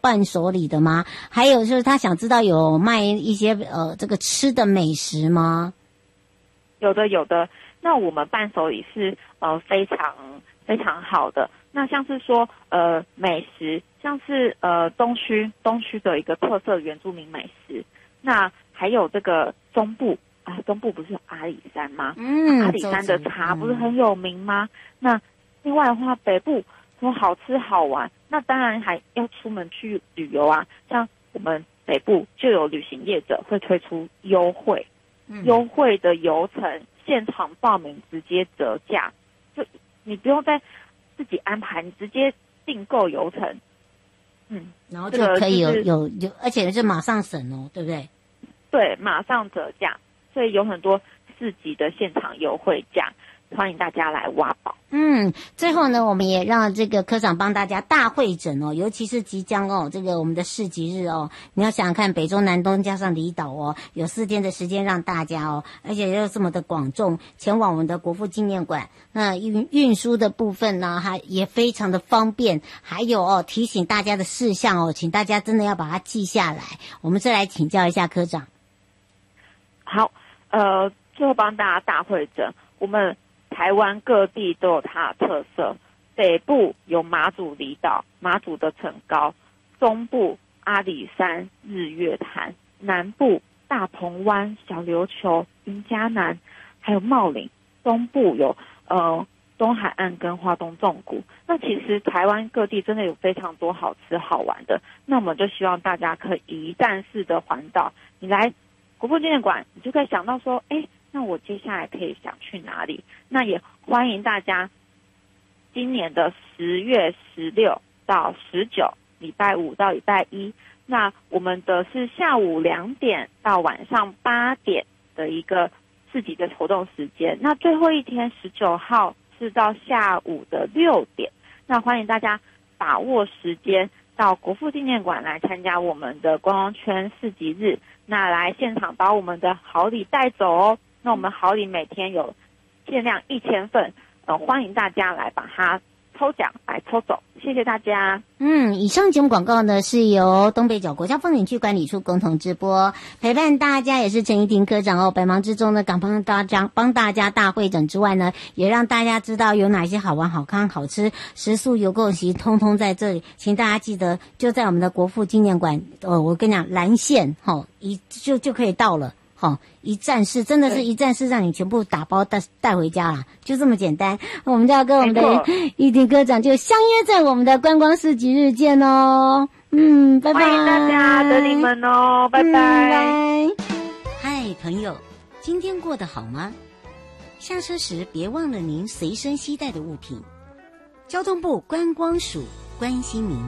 伴手礼的吗？还有就是他想知道有卖一些这个吃的美食吗？ 有的。那我们伴手礼是非常非常好的。那像是说美食，像是东区的一个特色原住民美食。那还有这个中部不是有阿里山吗？阿里山的茶不是很有名吗？那另外的话，北部说好吃好玩，那当然还要出门去旅游啊。像我们北部就有旅行业者会推出优惠的游程，现场报名直接折价，就你不用再自己安排，你直接订购游程， 然后就可以有，而且是马上省哦，对不对？ 对，马上折价，所以有很多4级的现场优惠价，欢迎大家来挖宝。 最后呢，我们也让这个科长帮大家大会诊哦，尤其是即将这个我们的市集日哦，你要想想看，北中南东加上离岛哦，有4天的时间让大家而且又这么的广众前往我们的国父纪念馆，那运输的部分呢，还也非常的方便，还有提醒大家的事项请大家真的要把它记下来。我们再来请教一下科长。 好，最后帮大家大会诊，我们台湾各地都有它的特色，北部有马祖离岛，马祖的城高，中部阿里山日月潭，南部大鹏湾、小琉球、云嘉南，还有茂林，东部有东海岸跟花东纵谷。那其实台湾各地真的有非常多好吃好玩的，那我们就希望大家可以一站式的环岛。你来国父纪念馆，你就可以想到说，那我接下来可以想去哪里？那也欢迎大家今年的10月16到19，礼拜5到礼拜1，那我们的是下午2点到晚上8点的一个4级的活动时间。那最后一天19号是到下午的6点，那欢迎大家把握时间到国父纪念馆来参加我们的观光圈4级日，那来现场把我们的好礼带走哦。那我们好礼每天有限量1000份，欢迎大家来把它抽奖来抽走，谢谢大家。 以上节目广告呢是由东北角国家风景区管理处共同直播，陪伴大家也是陈怡婷科长百忙之中呢，敢帮大家大会诊之外呢，也让大家知道有哪些好玩好看好吃，食宿游购行通通在这里，请大家记得就在我们的国父纪念馆，我跟你讲蓝线就可以到了。一站式，真的是一站式，让你全部打包带回家啦，就这么简单。我们就要跟我们的怡婷科长就相约在我们的观光4级日见哦。拜拜， 欢迎大家，等你们哦，拜拜。 嗨，朋友，今天过得好吗？下车时别忘了您随身携带的物品。交通部观光署关心您。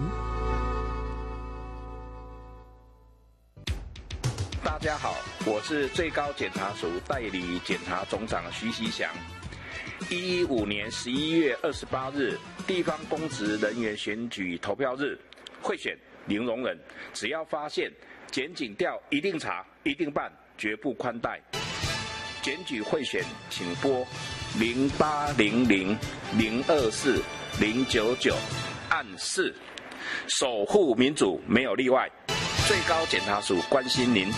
大家好，我是最高检察署代理检察总长徐锡祥。115年11月28日，地方公职人员选举投票日，贿选零容忍，只要发现检警调一定查，一定办，绝不宽待。检举贿选，请拨0800-024-099按4，守护民主没有例外。最高检察署关心您。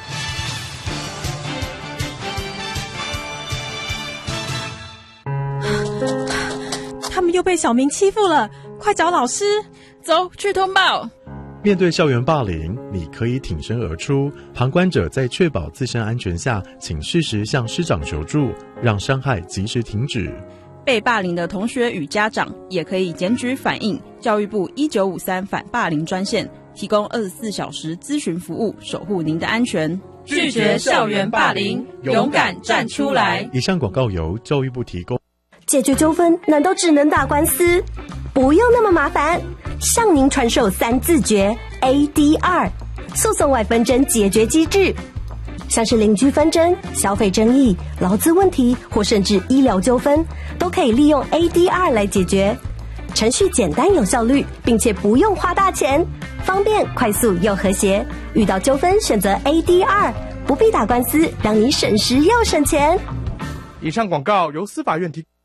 他们又被小明欺负了，快找老师！ 走去通报。 面对校园霸凌，你可以挺身而出。旁观者在确保自身安全下，请适时向师长求助，让伤害及时停止。 被霸凌的同学与家长也可以检举反映教育部1953反霸凌专线，提供24小时咨询服务，守护您的安全。 拒绝校园霸凌，勇敢站出来。 以上广告由教育部提供。 解决纠纷难道只能打官司？不用那么麻烦，向您传授3字诀 ADR 诉讼外纷争解决机制，像是邻居纷争、消费争议、劳资问题或甚至医疗纠纷，都可以利用 ADR 来解决。程序简单有效率，并且不用花大钱，方便快速又和谐。遇到纠纷选择 ADR， 不必打官司，让你省时又省钱。 以上广告由司法院提供。